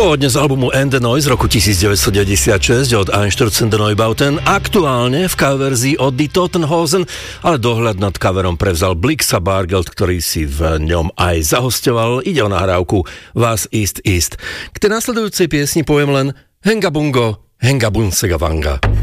Pôvodne z albumu And the Noise z roku 1996 od Einstürzen der Neubauten, aktuálne v coververzii od Die Totenhosen, ale dohľad nad coverom prevzal Blixa Bargeld, ktorý si v ňom aj zahosťoval. Ide o nahrávku Was ist ist. K tej nasledujúcej piesni poviem len Henga Bungo, Henga Bunsega Vanga.